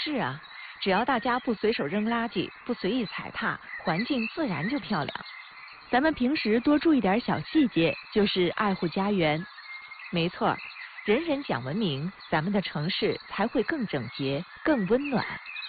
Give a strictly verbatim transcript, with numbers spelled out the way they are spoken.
是啊，只要大家不随手扔垃圾，不随意踩踏，环境自然就漂亮。 咱们平时多注意点小细节，就是爱护家园。 没错，人人讲文明，咱们的城市才会更整洁、更温暖。